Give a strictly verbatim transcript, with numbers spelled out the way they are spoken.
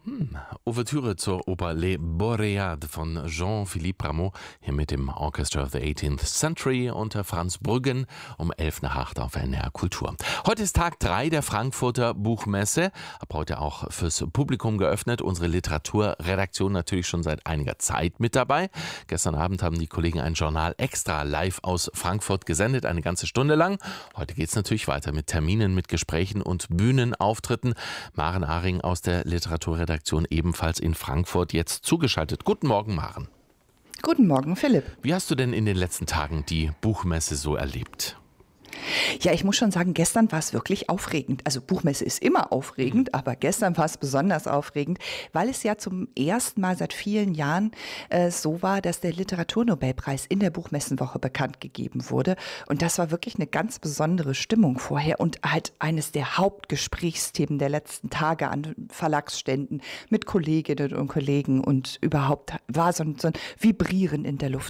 Hm. Ouvertüre zur Oper Les Boréades von Jean-Philippe Rameau, hier mit dem Orchestra of the eighteenth Century unter Franz Brüggen um elf nach acht auf N D R Kultur. Heute ist Tag drei der Frankfurter Buchmesse, ab heute auch fürs Publikum geöffnet. Unsere Literaturredaktion natürlich schon seit einiger Zeit mit dabei. Gestern Abend haben die Kollegen ein Journal extra live aus Frankfurt gesendet, eine ganze Stunde lang. Heute geht es natürlich weiter mit Terminen, mit Gesprächen und Bühnenauftritten. Maren Aring aus der Literaturredaktion ebenfalls in Frankfurt jetzt zugeschaltet. Guten Morgen, Maren. Guten Morgen, Philipp. Wie hast du denn in den letzten Tagen die Buchmesse so erlebt? Ja, ich muss schon sagen, gestern war es wirklich aufregend. Also Buchmesse ist immer aufregend, aber gestern war es besonders aufregend, weil es ja zum ersten Mal seit vielen Jahren äh, so war, dass der Literaturnobelpreis in der Buchmessenwoche bekannt gegeben wurde. Und das war wirklich eine ganz besondere Stimmung vorher und halt eines der Hauptgesprächsthemen der letzten Tage an Verlagsständen mit Kolleginnen und Kollegen. Und überhaupt war so ein, so ein Vibrieren in der Luft.